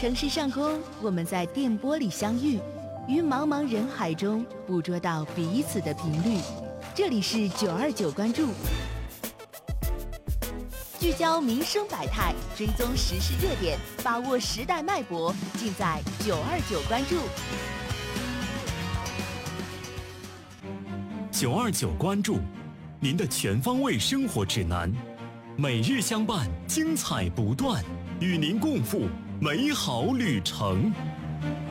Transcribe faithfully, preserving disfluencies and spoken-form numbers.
城市上空，我们在电波里相遇，于茫茫人海中捕捉到彼此的频率。这里是九二九关注，聚焦民生百态，追踪时事热点，把握时代脉搏，尽在九二九关注。 九二九关注，您的全方位生活指南，每日相伴，精彩不断，与您共赴美好旅程。